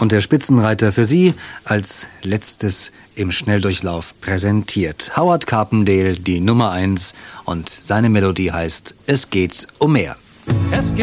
Und der Spitzenreiter für Sie als letztes im Schnelldurchlauf präsentiert. Howard Carpendale, die Nummer 1. Und seine Melodie heißt Es geht um mehr. Es geht